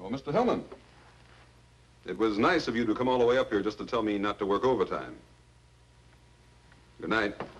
Oh, Mr. Hillman. It was nice of you to come all the way up here just to tell me not to work overtime. Good night.